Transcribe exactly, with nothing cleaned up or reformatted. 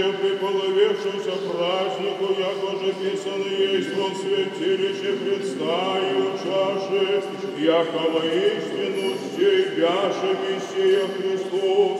Приполовившемся празднику, якоже писано есть во святилище, представил чаши, яко воистину сей бяше Мессия Христос,